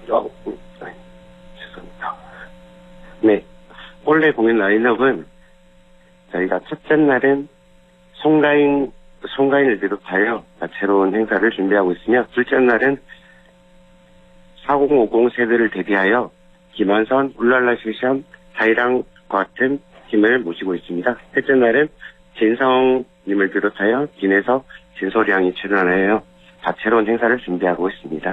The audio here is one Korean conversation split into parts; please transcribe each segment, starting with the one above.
죄송합니다. 네. 올해 공연 라인업은 저희가 첫째 날은 송가인을 비롯하여 다채로운 행사를 준비하고 있으며, 둘째 날은 4050 세대를 대비하여 김한선, 울랄라 실시험, 다이랑 같은 팀을 모시고 있습니다. 셋째 날은 진성님을 비롯하여 김혜석, 진소량이 출연하여 다채로운 행사를 준비하고 있습니다.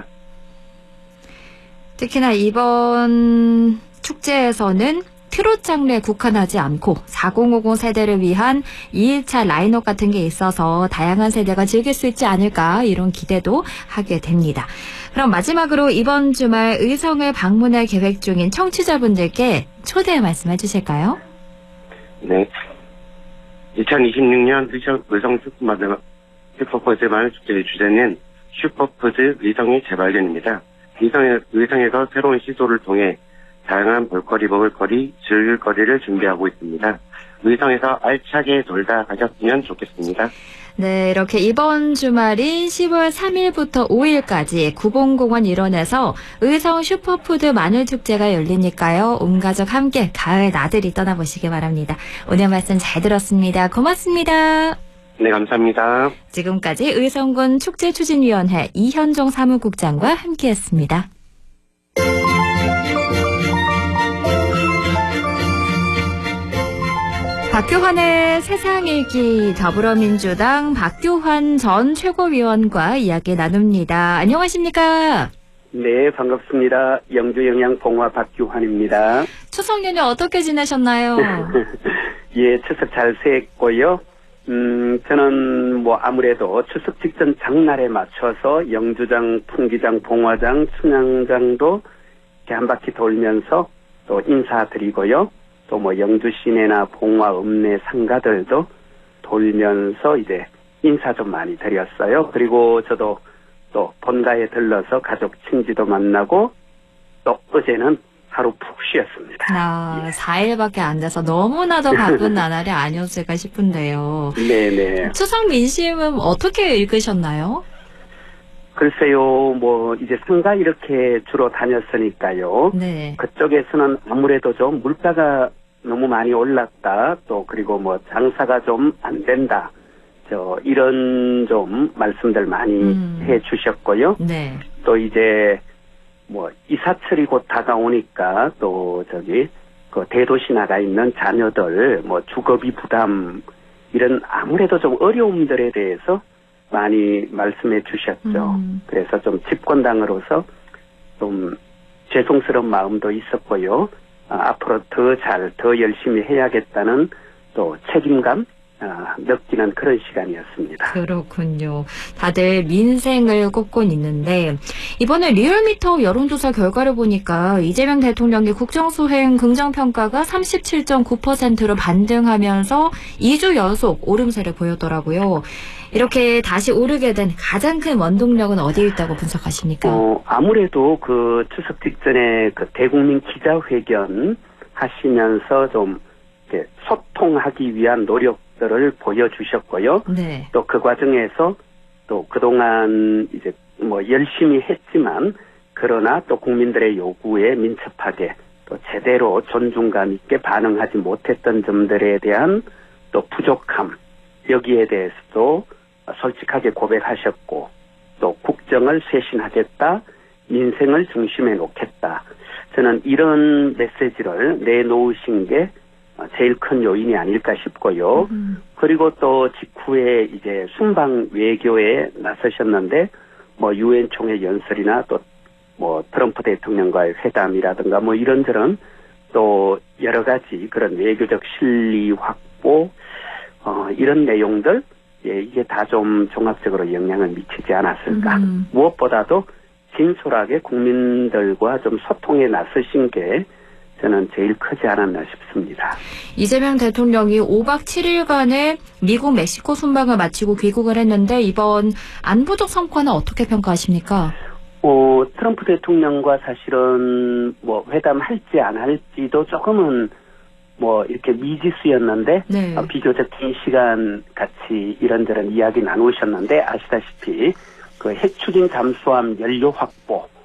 특히나 이번 축제에서는 트롯 장르에 국한하지 않고 4050 세대를 위한 2일차 라인업 같은 게 있어서 다양한 세대가 즐길 수 있지 않을까, 이런 기대도 하게 됩니다. 그럼 마지막으로 이번 주말 의성을 방문할 계획 중인 청취자분들께 초대 말씀해 주실까요? 네. 2026년 의성 슈퍼푸드 마을 축제의 주제는 슈퍼푸드 의성의 재발견입니다. 의성에서 새로운 시도를 통해 다양한 볼거리, 먹을거리, 즐길거리를 준비하고 있습니다. 의성에서 알차게 놀다 가셨으면 좋겠습니다. 네, 이렇게 이번 주말인 10월 3일부터 5일까지 구봉공원 일원에서 의성 슈퍼푸드 마늘축제가 열리니까요. 온 가족 함께 가을 나들이 떠나보시기 바랍니다. 오늘 말씀 잘 들었습니다. 고맙습니다. 네, 감사합니다. 지금까지 의성군 축제추진위원회 이현종 사무국장과 함께했습니다. 박교환의 세상일기, 더불어민주당 박교환 전 최고위원과 이야기 나눕니다. 안녕하십니까? 네, 반갑습니다. 영주영양봉화 박교환입니다. 추석 연휴 어떻게 지내셨나요? 예, 추석 잘 새했고요. 저는 아무래도 추석 직전 장날에 맞춰서 영주장, 풍기장, 봉화장, 춘향장도 이렇게 한 바퀴 돌면서 또 인사드리고요. 또 영주 시내나 봉화 읍내 상가들도 돌면서 이제 인사 좀 많이 드렸어요. 그리고 저도 또 본가에 들러서 가족 친지도 만나고, 또 어제는 하루 푹 쉬었습니다. 예. 4일밖에 안 돼서 너무나도 바쁜 나날이 아니었을까 싶은데요. 네네. 추석 민심은 어떻게 읽으셨나요? 글쎄요, 이제 상가 이렇게 주로 다녔으니까요. 네. 그쪽에서는 아무래도 좀 물가가 너무 많이 올랐다. 또 그리고 장사가 좀 안 된다. 이런 좀 말씀들 많이 해 주셨고요. 네. 또 이제 이사철이 곧 다가오니까 또 그 대도시 나가 있는 자녀들 주거비 부담, 이런 아무래도 좀 어려움들에 대해서 많이 말씀해 주셨죠. 그래서 좀 집권당으로서 좀 죄송스러운 마음도 있었고요. 앞으로 더 열심히 해야겠다는 또 책임감 느끼는 그런 시간이었습니다. 그렇군요. 다들 민생을 꼽고 있는데, 이번에 리얼미터 여론조사 결과를 보니까 이재명 대통령의 국정수행 긍정평가가 37.9%로 반등하면서 2주 연속 오름세를 보였더라고요. 이렇게 다시 오르게 된 가장 큰 원동력은 어디에 있다고 분석하십니까? 아무래도 그 추석 직전에 그 대국민 기자회견 하시면서 좀 이렇게 소통하기 위한 노력들을 보여주셨고요. 네. 또 그 과정에서 또 그동안 이제 열심히 했지만, 그러나 또 국민들의 요구에 민첩하게 또 제대로 존중감 있게 반응하지 못했던 점들에 대한 또 부족함, 여기에 대해서도 솔직하게 고백하셨고, 또 국정을 쇄신하겠다, 민생을 중심에 놓겠다. 저는 이런 메시지를 내놓으신 게 제일 큰 요인이 아닐까 싶고요. 그리고 또 직후에 이제 순방 외교에 나서셨는데, 유엔 총회 연설이나 또 트럼프 대통령과의 회담이라든가 이런저런 또 여러 가지 그런 외교적 실리 확보, 이런 내용들, 이게 다 좀 종합적으로 영향을 미치지 않았을까. 무엇보다도 진솔하게 국민들과 좀 소통에 나서신 게 저는 제일 크지 않았나 싶습니다. 이재명 대통령이 5박 7일간의 미국 멕시코 순방을 마치고 귀국을 했는데, 이번 안보적 성과는 어떻게 평가하십니까? 트럼프 대통령과 사실은 회담할지 안 할지도 조금은 이렇게 미지수였는데, 네. 비교적 긴 시간 같이 이런저런 이야기 나누셨는데, 아시다시피 그 핵 추진 잠수함 연료 확보,